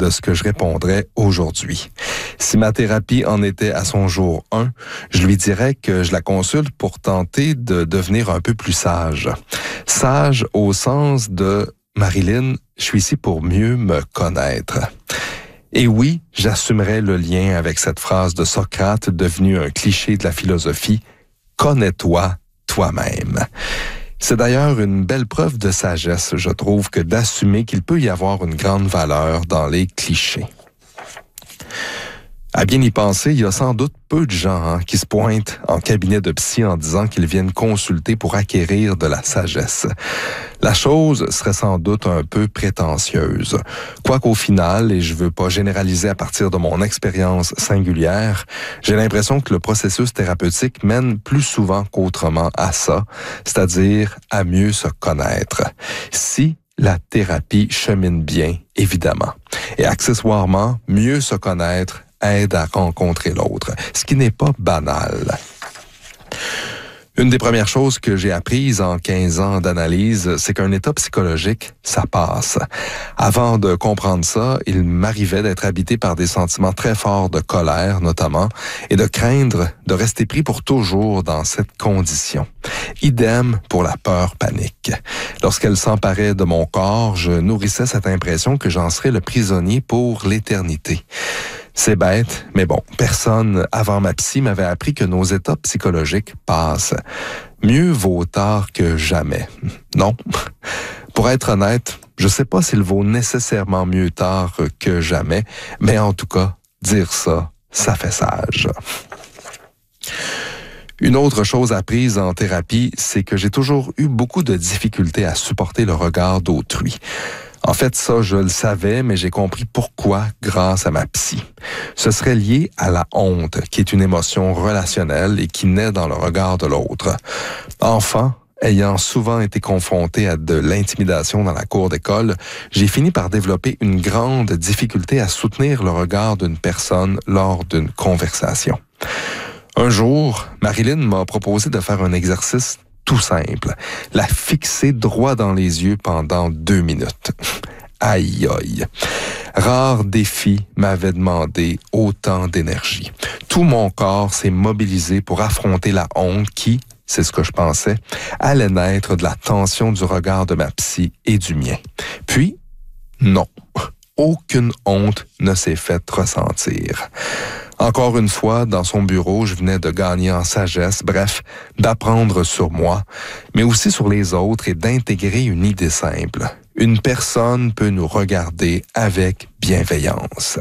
de ce que je répondrais aujourd'hui. Si ma thérapie en était à son jour 1, je lui dirais que je la consulte pour tenter de devenir un peu plus sage. Sage au sens de « Marilyn, je suis ici pour mieux me connaître ». Et oui, j'assumerai le lien avec cette phrase de Socrate devenue un cliché de la philosophie « Connais-toi toi-même ». C'est d'ailleurs une belle preuve de sagesse, je trouve, que d'assumer qu'il peut y avoir une grande valeur dans les clichés. À bien y penser, il y a sans doute peu de gens qui se pointent en cabinet de psy en disant qu'ils viennent consulter pour acquérir de la sagesse. La chose serait sans doute un peu prétentieuse. Quoiqu'au final, et je veux pas généraliser à partir de mon expérience singulière, j'ai l'impression que le processus thérapeutique mène plus souvent qu'autrement à ça, c'est-à-dire à mieux se connaître. Si la thérapie chemine bien, évidemment. Et accessoirement, mieux se connaître aide à rencontrer l'autre, ce qui n'est pas banal. Une des premières choses que j'ai apprises en 15 ans d'analyse, c'est qu'un état psychologique, ça passe. Avant de comprendre ça, il m'arrivait d'être habité par des sentiments très forts de colère, notamment, et de craindre de rester pris pour toujours dans cette condition. Idem pour la peur panique. Lorsqu'elle s'emparait de mon corps, je nourrissais cette impression que j'en serais le prisonnier pour l'éternité. C'est bête, mais bon, personne avant ma psy m'avait appris que nos états psychologiques passent. Mieux vaut tard que jamais. Non. Pour être honnête, je sais pas s'il vaut nécessairement mieux tard que jamais, mais en tout cas, dire ça, ça fait sage. Une autre chose apprise en thérapie, c'est que j'ai toujours eu beaucoup de difficultés à supporter le regard d'autrui. En fait, ça, je le savais, mais j'ai compris pourquoi grâce à ma psy. Ce serait lié à la honte, qui est une émotion relationnelle et qui naît dans le regard de l'autre. Enfant, ayant souvent été confronté à de l'intimidation dans la cour d'école, j'ai fini par développer une grande difficulté à soutenir le regard d'une personne lors d'une conversation. Un jour, Marilyn m'a proposé de faire un exercice tout simple, la fixer droit dans les yeux pendant 2 minutes. Aïe aïe. Rare défi m'avait demandé autant d'énergie. Tout mon corps s'est mobilisé pour affronter la honte qui, c'est ce que je pensais, allait naître de la tension du regard de ma psy et du mien. Puis, non, aucune honte ne s'est faite ressentir. Encore une fois, dans son bureau, je venais de gagner en sagesse, bref, d'apprendre sur moi, mais aussi sur les autres et d'intégrer une idée simple. Une personne peut nous regarder avec bienveillance.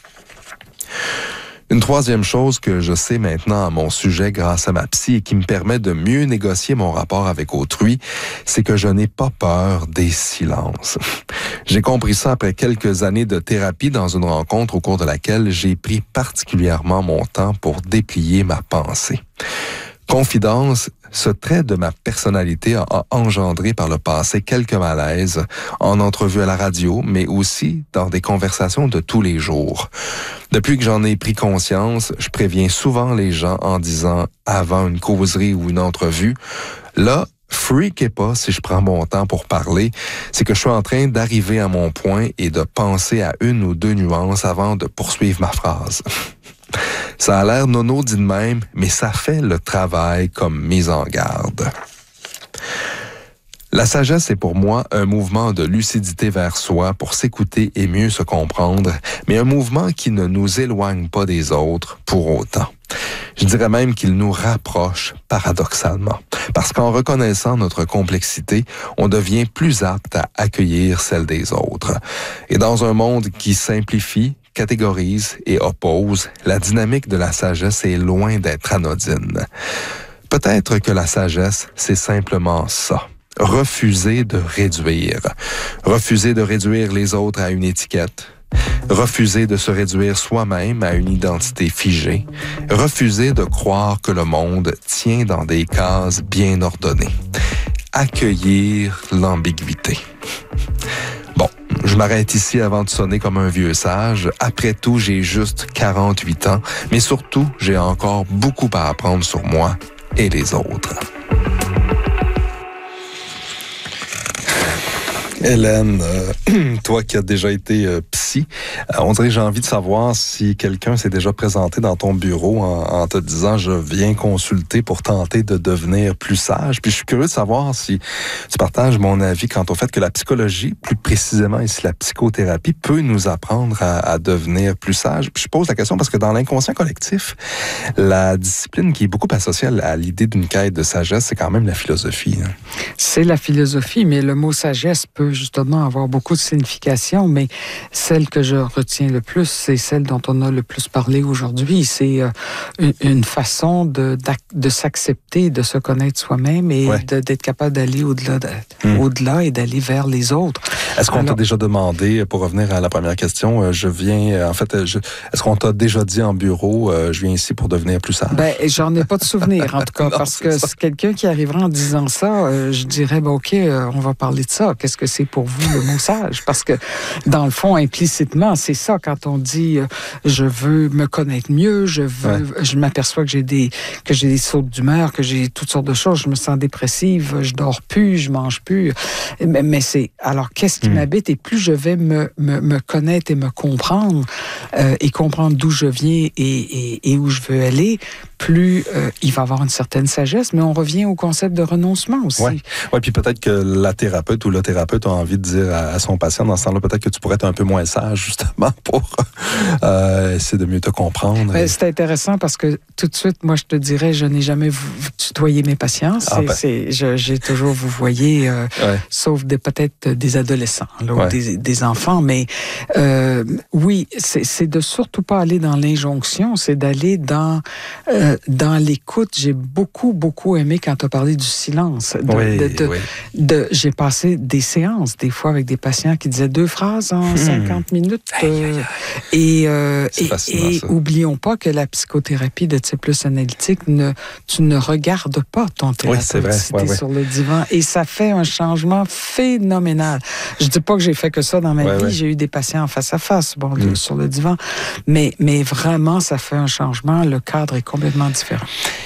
Une troisième chose que je sais maintenant à mon sujet grâce à ma psy et qui me permet de mieux négocier mon rapport avec autrui, c'est que je n'ai pas peur des silences. J'ai compris ça après quelques années de thérapie dans une rencontre au cours de laquelle j'ai pris particulièrement mon temps pour déplier ma pensée. Confidence, ce trait de ma personnalité a engendré par le passé quelques malaises en entrevue à la radio, mais aussi dans des conversations de tous les jours. Depuis que j'en ai pris conscience, je préviens souvent les gens en disant avant une causerie ou une entrevue, là, freakez pas si je prends mon temps pour parler, c'est que je suis en train d'arriver à mon point et de penser à 1 ou 2 nuances avant de poursuivre ma phrase. Ça a l'air nono dit de même, mais ça fait le travail comme mise en garde. La sagesse est pour moi un mouvement de lucidité vers soi pour s'écouter et mieux se comprendre, mais un mouvement qui ne nous éloigne pas des autres pour autant. Je dirais même qu'il nous rapproche paradoxalement, parce qu'en reconnaissant notre complexité, on devient plus apte à accueillir celle des autres. Et dans un monde qui simplifie, catégorise et oppose, la dynamique de la sagesse est loin d'être anodine. Peut-être que la sagesse, c'est simplement ça. Refuser de réduire. Refuser de réduire les autres à une étiquette. Refuser de se réduire soi-même à une identité figée. Refuser de croire que le monde tient dans des cases bien ordonnées. Accueillir l'ambiguïté. Bon, je m'arrête ici avant de sonner comme un vieux sage. Après tout, j'ai juste 48 ans, mais surtout, j'ai encore beaucoup à apprendre sur moi et les autres. Hélène, toi qui as déjà été psy, on dirait que j'ai envie de savoir si quelqu'un s'est déjà présenté dans ton bureau en te disant « je viens consulter pour tenter de devenir plus sage ». Puis je suis curieux de savoir si tu partages mon avis quant au fait que la psychologie, plus précisément ici la psychothérapie, peut nous apprendre à devenir plus sage. Puis je pose la question parce que dans l'inconscient collectif, la discipline qui est beaucoup associée à l'idée d'une quête de sagesse, c'est quand même la philosophie. Hein. C'est la philosophie, mais le mot sagesse peut justement avoir beaucoup de significations, mais celle que je retiens le plus, c'est celle dont on a le plus parlé aujourd'hui. C'est une façon de s'accepter, de se connaître soi-même et d'être capable d'aller au-delà et d'aller vers les autres. Est-ce qu'on t'a déjà demandé, pour revenir à la première question, est-ce qu'on t'a déjà dit en bureau, je viens ici pour devenir plus sage? Ben, j'en ai pas de souvenir, en tout cas, non, parce que c'est quelqu'un qui arriverait en disant ça, je dirais, OK, on va parler de ça. Qu'est-ce que c'est pour vous le mot sage? Parce que, dans le fond, implicitement, c'est ça, quand on dit je veux me connaître mieux, je m'aperçois que j'ai des sautes d'humeur, que j'ai toutes sortes de choses, je me sens dépressive, je dors plus, je mange plus. Mais c'est, alors, qu'est-ce qui m'habite? Et plus je vais me connaître et me comprendre, et comprendre d'où je viens et où je veux aller, plus il va avoir une certaine sagesse, mais on revient au concept de renoncement aussi. Oui, puis peut-être que la thérapeute ou le thérapeute a envie de dire à son patient, dans ce temps-là, peut-être que tu pourrais être un peu moins sage, justement, pour essayer de mieux te comprendre. C'est intéressant parce que tout de suite, moi, je te dirais, je n'ai jamais tutoyé mes patients. J'ai toujours vous voyez, sauf peut-être des adolescents là, ou des enfants, mais oui, c'est de surtout pas aller dans l'injonction, c'est d'aller dans l'écoute. J'ai beaucoup aimé quand tu as parlé du silence. J'ai passé des séances, des fois, avec des patients qui disaient 2 phrases en 50 minutes. Et oublions pas que la psychothérapie de type plus analytique, tu ne regardes pas ton thérapeute si tu es sur le divan. Et ça fait un changement phénoménal. Je dis pas que j'ai fait que ça dans ma vie. J'ai eu des patients en face à face, sur le divan. Mais vraiment, ça fait un changement. Le cadre est complètement différent.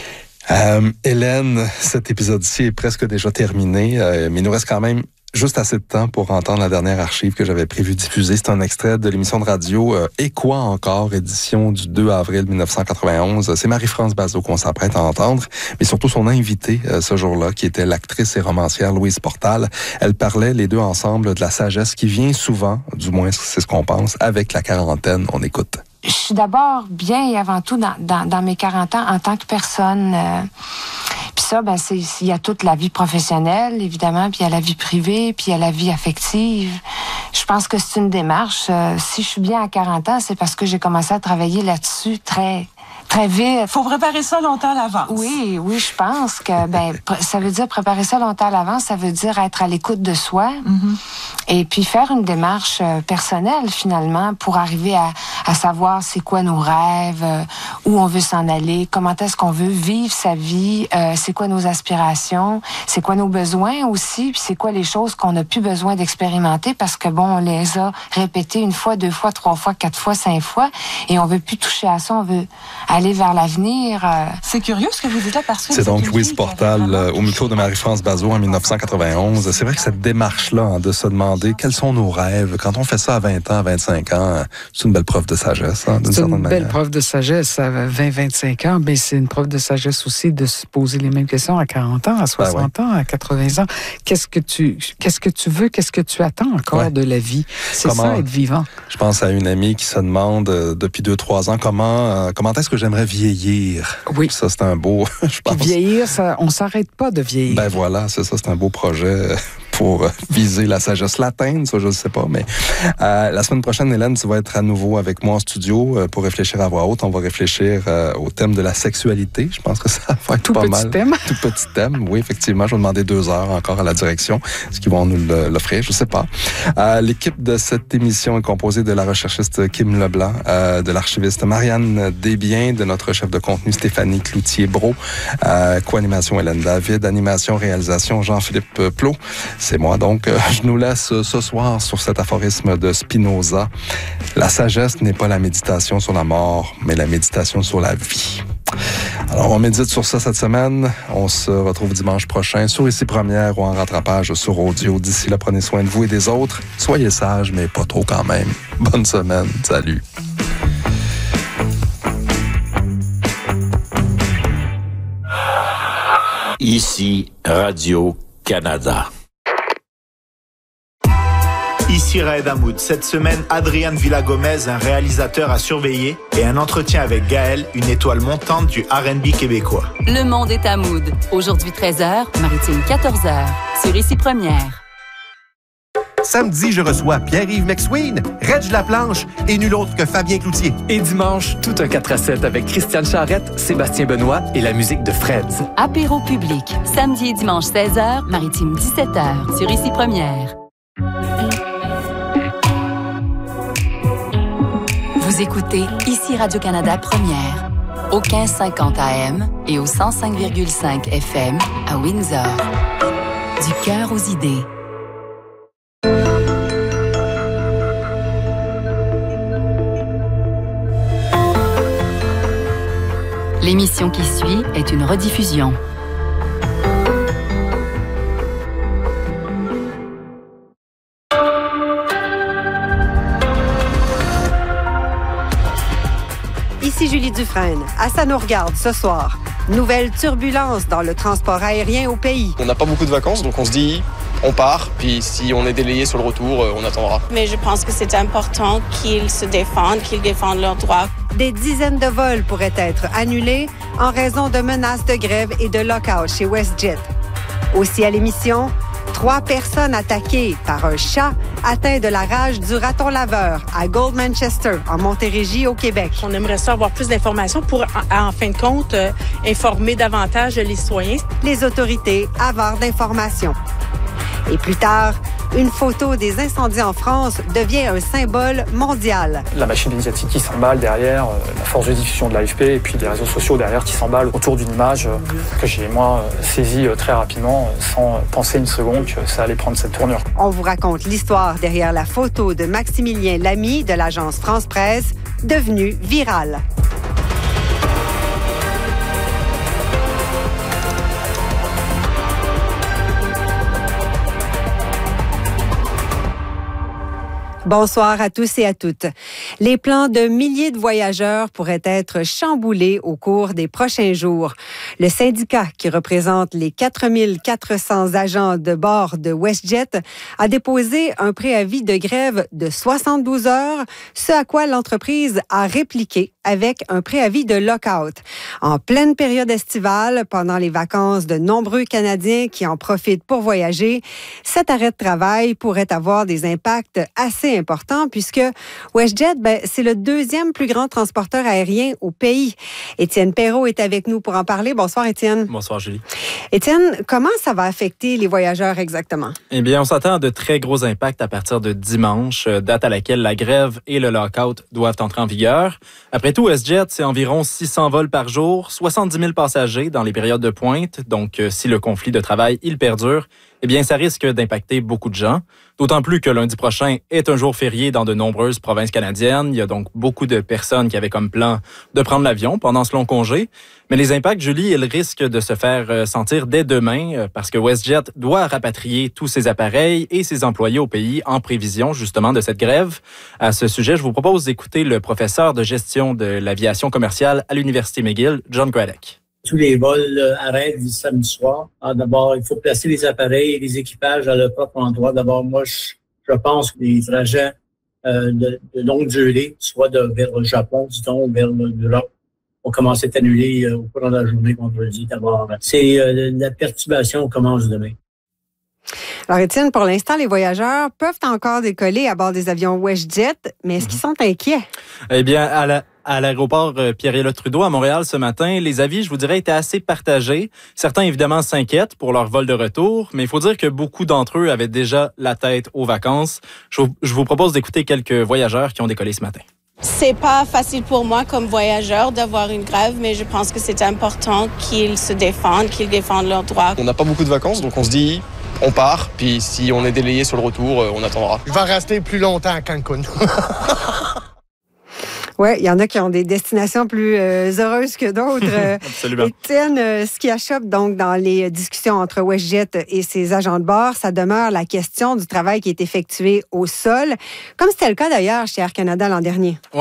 Hélène, cet épisode-ci est presque déjà terminé, mais il nous reste quand même juste assez de temps pour entendre la dernière archive que j'avais prévu diffuser. C'est un extrait de l'émission de radio Et quoi encore, édition du 2 avril 1991. C'est Marie-France Bazot qu'on s'apprête à entendre, mais surtout son invitée ce jour-là, qui était l'actrice et romancière Louise Portal. Elle parlait les deux ensemble de la sagesse qui vient souvent, du moins c'est ce qu'on pense, avec la quarantaine. On écoute. Je suis d'abord bien et avant tout dans mes 40 ans en tant que personne. Puis ça, il y a toute la vie professionnelle, évidemment, puis il y a la vie privée, puis il y a la vie affective. Je pense que c'est une démarche. Si je suis bien à 40 ans, c'est parce que j'ai commencé à travailler là-dessus très vite. Faut préparer ça longtemps à l'avance. Oui, je pense que ça veut dire préparer ça longtemps à l'avance, ça veut dire être à l'écoute de soi et puis faire une démarche personnelle finalement pour arriver à savoir c'est quoi nos rêves, où on veut s'en aller, comment est-ce qu'on veut vivre sa vie, c'est quoi nos aspirations, c'est quoi nos besoins aussi, puis c'est quoi les choses qu'on n'a plus besoin d'expérimenter parce que on les a répétées 1 fois, 2 fois, 3 fois, 4 fois, 5 fois et on veut plus toucher à ça, on veut aller vers l'avenir. C'est curieux ce que vous dites là parce que c'est donc Louise Portal au micro de Marie-France Bazot en 1991. C'est vrai que cette démarche-là, de se demander quels sont nos rêves, quand on fait ça à 20 ans, à 25 ans, c'est une belle preuve de sagesse, d'une certaine manière. C'est une belle preuve de sagesse à 20-25 ans, mais c'est une preuve de sagesse aussi de se poser les mêmes questions à 40 ans, à 60 ans, à 80 ans. Qu'est-ce que tu veux, qu'est-ce que tu attends encore de la vie? C'est ça, être vivant. Je pense à une amie qui se demande depuis 2-3 ans comment est-ce que j'aimerais vieillir. Oui. Ça, c'est un beau, je pense. Puis vieillir, on s'arrête pas de vieillir. Ben voilà, c'est ça, c'est un beau projet pour viser la sagesse latine, ça je ne sais pas, mais la semaine prochaine, Hélène, tu vas être à nouveau avec moi en studio pour réfléchir à voix haute. On va réfléchir au thème de la sexualité. Je pense que ça va être pas mal. Tout petit thème, oui, effectivement. Je vais demander 2 heures encore à la direction. Est-ce qu'ils vont nous l'offrir? Je ne sais pas. L'équipe de cette émission est composée de la recherchiste Kim Leblanc, de l'archiviste Marianne Desbiens, de notre chef de contenu Stéphanie Cloutier-Brault, co-animation Hélène David, animation, réalisation Jean-Philippe Plot. C'est moi, donc. Je nous laisse ce soir sur cet aphorisme de Spinoza. La sagesse n'est pas la méditation sur la mort, mais la méditation sur la vie. Alors, on médite sur ça cette semaine. On se retrouve dimanche prochain sur Ici Première ou en rattrapage sur audio. D'ici là, prenez soin de vous et des autres. Soyez sages, mais pas trop quand même. Bonne semaine. Salut. Ici Radio-Canada. Ici Raed Hamoud. Cette semaine, Adrian Villa-Gomez, un réalisateur à surveiller, et un entretien avec Gaël, une étoile montante du R&B québécois. Le monde est à Mood. Aujourd'hui 13h, Maritime 14h. Sur Ici Première. Samedi, je reçois Pierre-Yves McSween, Reg Laplanche et nul autre que Fabien Cloutier. Et dimanche, tout un 4-7 avec Christiane Charrette, Sébastien Benoît et la musique de Freds. Apéro public. Samedi et dimanche 16h, Maritime 17h. Sur Ici Première. Vous écoutez Ici Radio-Canada Première, au 1550 AM et au 105,5 FM à Windsor. Du cœur aux idées. L'émission qui suit est une rediffusion. Ici Julie Dufresne. À ça nous regarde ce soir. Nouvelle turbulence dans le transport aérien au pays. On n'a pas beaucoup de vacances, donc on se dit, on part, puis si on est délayé sur le retour, on attendra. Mais je pense que c'est important qu'ils se défendent, qu'ils défendent leurs droits. Des dizaines de vols pourraient être annulés en raison de menaces de grève et de lock-out chez WestJet. Aussi à l'émission, 3 personnes attaquées par un chat atteint de la rage du raton laveur à Gold Manchester, en Montérégie, au Québec. On aimerait ça avoir plus d'informations pour, en fin de compte, informer davantage les citoyens. Les autorités avares d'informations. Et plus tard, une photo des incendies en France devient un symbole mondial. La machine médiatique qui s'emballe derrière, la force de diffusion de l'AFP et puis des réseaux sociaux derrière qui s'emballent autour d'une image que j'ai, moi, saisie très rapidement sans penser une seconde que ça allait prendre cette tournure. On vous raconte l'histoire derrière la photo de Maximilien Lamy de l'agence France Presse, devenue virale. Bonsoir à tous et à toutes. Les plans de milliers de voyageurs pourraient être chamboulés au cours des prochains jours. Le syndicat qui représente les 4400 agents de bord de WestJet a déposé un préavis de grève de 72 heures, ce à quoi l'entreprise a répliqué avec un préavis de lock-out. En pleine période estivale, pendant les vacances de nombreux Canadiens qui en profitent pour voyager, cet arrêt de travail pourrait avoir des impacts assez importants puisque WestJet, c'est le 2e plus grand transporteur aérien au pays. Étienne Perrault est avec nous pour en parler. Bonsoir, Étienne. Bonsoir, Julie. Étienne, comment ça va affecter les voyageurs exactement? Eh bien, on s'attend à de très gros impacts à partir de dimanche, date à laquelle la grève et le lock-out doivent entrer en vigueur. Après tout, WestJet, c'est environ 600 vols par jour, 70 000 passagers dans les périodes de pointe. Donc, si le conflit de travail, il perdure, eh bien, ça risque d'impacter beaucoup de gens. D'autant plus que lundi prochain est un jour férié dans de nombreuses provinces canadiennes. Il y a donc beaucoup de personnes qui avaient comme plan de prendre l'avion pendant ce long congé. Mais les impacts, Julie, ils risquent de se faire sentir dès demain parce que WestJet doit rapatrier tous ses appareils et ses employés au pays en prévision justement de cette grève. À ce sujet, je vous propose d'écouter le professeur de gestion de l'aviation commerciale à l'Université McGill, John Craddock. Tous les vols arrêtent du samedi soir. D'abord, il faut placer les appareils et les équipages à leur propre endroit. D'abord, moi, je pense que les trajets de longue durée, soit vers le Japon, disons, vers l'Europe, vont commencer à être annulés au cours de la journée vendredi. D'abord, la perturbation commence demain. Alors, Étienne, pour l'instant, les voyageurs peuvent encore décoller à bord des avions WestJet, mais est-ce qu'ils sont inquiets? Eh bien, à l'aéroport Pierre-Éliott Trudeau à Montréal ce matin, les avis, je vous dirais, étaient assez partagés. Certains, évidemment, s'inquiètent pour leur vol de retour, mais il faut dire que beaucoup d'entre eux avaient déjà la tête aux vacances. Je vous propose d'écouter quelques voyageurs qui ont décollé ce matin. C'est pas facile pour moi comme voyageur d'avoir une grève, mais je pense que c'est important qu'ils se défendent, qu'ils défendent leurs droits. On n'a pas beaucoup de vacances, donc on se dit, on part, puis si on est délayé sur le retour, on attendra. Je vais rester plus longtemps à Cancun. Oui, il y en a qui ont des destinations plus heureuses que d'autres. Absolument. Étienne, ce qui achoppe donc dans les discussions entre WestJet et ses agents de bord, ça demeure la question du travail qui est effectué au sol, comme c'était le cas d'ailleurs chez Air Canada l'an dernier.